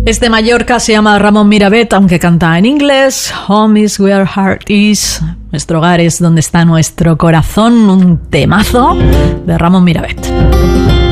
Este Mallorca se llama Ramón Miravet, aunque canta en inglés. Home is where heart is. Nuestro hogar es donde está nuestro corazón. Un temazo de Ramón Miravet.